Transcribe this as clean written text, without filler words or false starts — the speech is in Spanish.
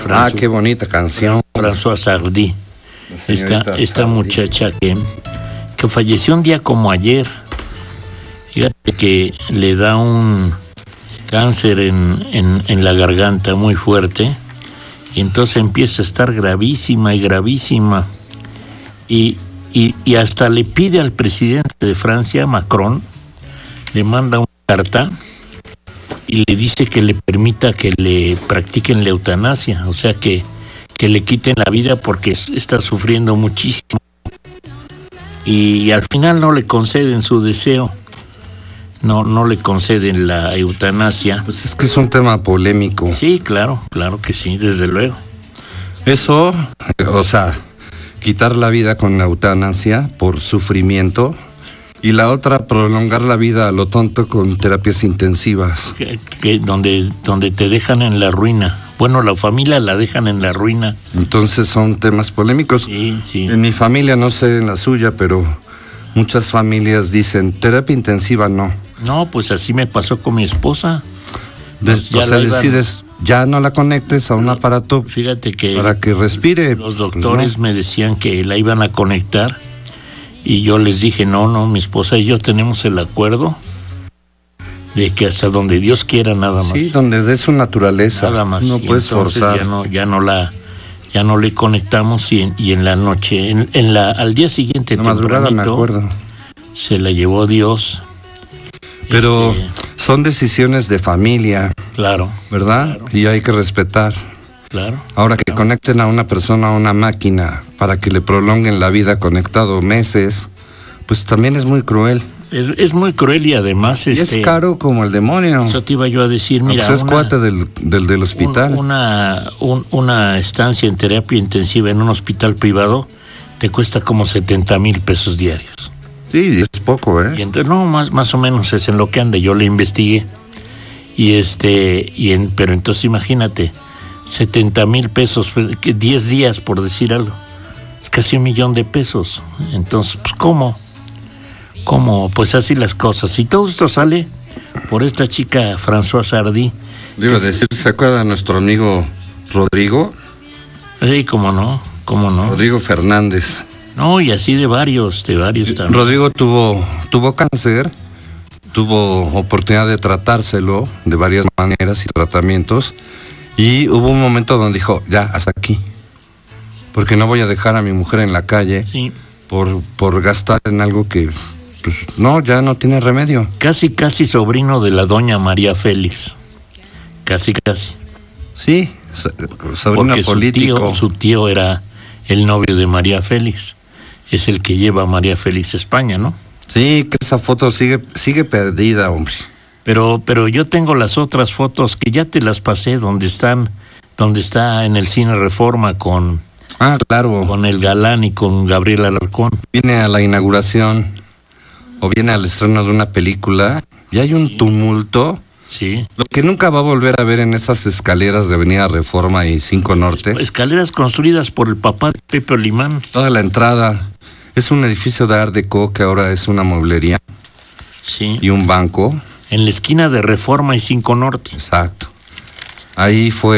Qué bonita canción. Françoise Hardy. Esta muchacha que falleció un día como ayer. Fíjate que le da un cáncer en la garganta muy fuerte. Y entonces empieza a estar gravísima. Y hasta le pide al presidente de Francia, Macron, le manda una carta y le dice que le permita que le practiquen la eutanasia, o sea que le quiten la vida porque está sufriendo muchísimo. Y al final no le conceden su deseo, no le conceden la eutanasia. Pues es que es un tema polémico. Sí, claro que sí, desde luego. Eso, o sea, quitar la vida con la eutanasia por sufrimiento, y la otra, prolongar la vida a lo tonto con terapias intensivas. Donde te dejan en la ruina. Bueno, la familia la dejan en la ruina. Entonces son temas polémicos. Sí. En mi familia, no sé en la suya, pero muchas familias dicen, terapia intensiva no. No, pues así me pasó con mi esposa. Decides, ya no la conectes a un aparato. Fíjate que para que respire. Los doctores me decían que la iban a conectar y yo les dije, no, mi esposa y yo tenemos el acuerdo de que hasta donde Dios quiera nada más. Sí, donde dé su naturaleza. Nada más. No puedes forzar. Ya no le conectamos y en la noche, al día siguiente, la madrugada me acuerdo. Se la llevó Dios. Pero son decisiones de familia. Claro. ¿Verdad? Claro. Y hay que respetar. Claro. Ahora que conecten a una persona a una máquina para que le prolonguen la vida conectado meses, pues también es muy cruel. Es muy cruel y además es caro como el demonio. Eso te iba yo a decir, mira. Pues es cuate del hospital. Una estancia en terapia intensiva en un hospital privado te cuesta como 70,000 pesos diarios. Sí, es poco, ¿eh? Y entonces, más o menos es en lo que anda. Yo le investigué. Pero entonces imagínate, 70,000 pesos, 10 días por decir algo. Es casi $1,000,000 pesos. Entonces, pues, ¿cómo? Pues así las cosas. Y todo esto sale por esta chica Françoise Hardy. Digo, ¿se acuerda de nuestro amigo Rodrigo? Sí, cómo no. Rodrigo Fernández. No, y así de varios también. Rodrigo tuvo cáncer, tuvo oportunidad de tratárselo de varias maneras y tratamientos, y hubo un momento donde dijo, ya, hasta aquí, porque no voy a dejar a mi mujer en la calle por gastar en algo que, pues, no, ya no tiene remedio. Casi sobrino de la doña María Félix. Casi. Sí, sobrino político. Su tío era el novio de María Félix. Es el que lleva a María Félix a España, ¿no? Sí, que esa foto sigue perdida, hombre. Pero yo tengo las otras fotos que ya te las pasé, donde está en el Cine Reforma con claro, con el Galán y con Gabriel Alarcón. Viene a la inauguración o viene al estreno de una película y hay un tumulto. Sí. Lo que nunca va a volver a ver en esas escaleras de Avenida Reforma y 5 Norte. Escaleras construidas por el papá de Pepe Olimán. Toda la entrada es un edificio de Art Deco que ahora es una mueblería. Sí. Y un banco. En la esquina de Reforma y 5 Norte. Exacto. Ahí fue